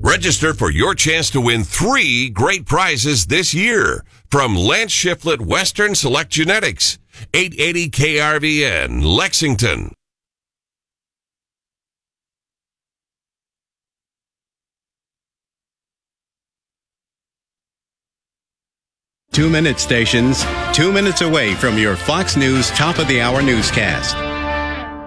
Register for your chance to win 3 great prizes this year from Lance Shiflett Western Select Genetics, 880 KRVN, Lexington. Two-minute stations, 2 minutes away from your Fox News top of the hour newscast.